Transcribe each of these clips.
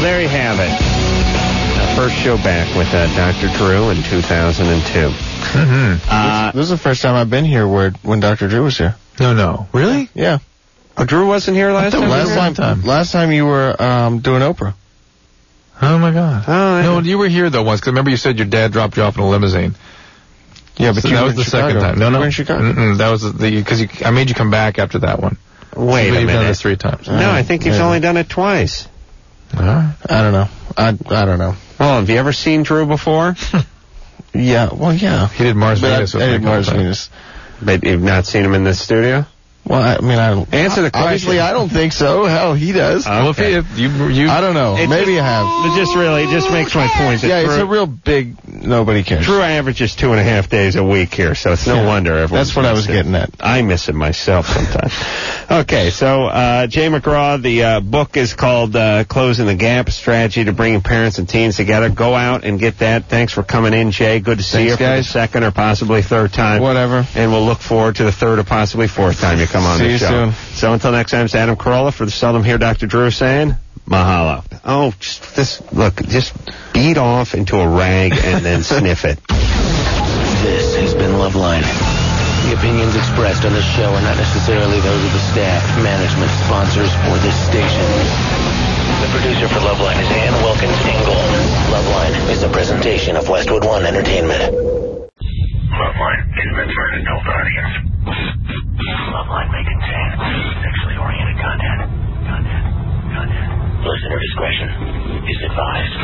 there you have it. Our first show back with Dr. Drew in 2002. This is the first time I've been here when Dr. Drew was here. No. Really? Yeah. Oh, Drew wasn't here last time? Last time you were doing Oprah. Oh, my God. Oh, no, you were here, though, once, because remember you said your dad dropped you off in a limousine. Yeah, but that was the second time. No. You were in Chicago. That was because I made you come back after that one. Wait a minute. You've done this 3 times. No, I think he's only done it twice. I don't know. I don't know. Well, have you ever seen Drew before? Yeah, well, yeah. He did Mars Venus with me. Mars Venus. But you've not seen him in this studio? Well, I mean, I don't... Answer the question. Obviously, I don't think so. Hell, he does. Well, if you... I don't know. Maybe I have. It just makes my point. Yeah, it's a real big... Nobody cares. Drew averages 2.5 days a week here, so it's no wonder everyone's... That's what I was getting at. I miss it myself sometimes. Okay, so Jay McGraw, the book is called Closing the Gap, Strategy to Bringing Parents and Teens Together. Go out and get that. Thanks for coming in, Jay. Good to see you for the second or possibly third time. Whatever. And we'll look forward to the third or possibly fourth time you come on the show. See you soon. So until next time, it's Adam Carolla for the Seldom Here Dr. Drew saying, mahalo. Oh, just beat off into a rag and then sniff it. This has been Loveline. The opinions expressed on this show are not necessarily those of the staff, management, sponsors, or this station. The producer for Loveline is Ann Wilkins Engel. Loveline is a presentation of Westwood One Entertainment. Loveline is meant for an adult audience. Loveline may contain sexually oriented content. Listener discretion is advised.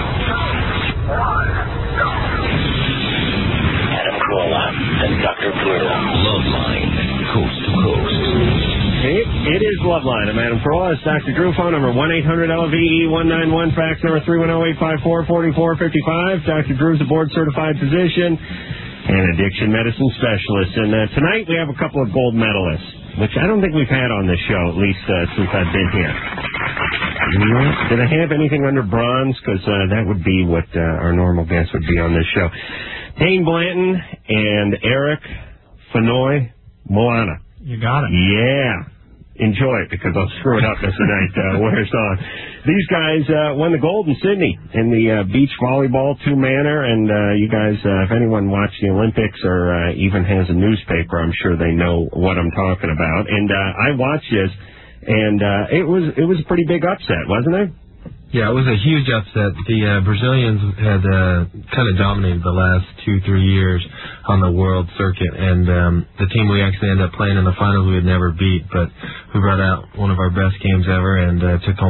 Adam Carolla and Dr. Drew. Loveline, coast to coast. It is Loveline. I'm Adam Carolla. It's Dr. Drew. Phone number 1-800-LVE-191. Fax number 310-854-4455. Dr. Drew's a board-certified physician and addiction medicine specialist. And tonight we have a couple of gold medalists, which I don't think we've had on this show, at least since I've been here. Did I have anything under bronze? Because that would be what our normal guest would be on this show. Payne Blanton and Eric Fenoy Moana. You got it. Yeah. Enjoy it, because I'll screw it up as the night wears on. These guys won the gold in Sydney in the beach volleyball two-manner, and you guys, if anyone watched the Olympics or even has a newspaper, I'm sure they know what I'm talking about. And I watched this, and it was a pretty big upset, wasn't it? Yeah, it was a huge upset. The Brazilians had kind of dominated the last 2-3 years on the world circuit, and the team we actually ended up playing in the finals we had never beat, but we brought out one of our best games ever and took home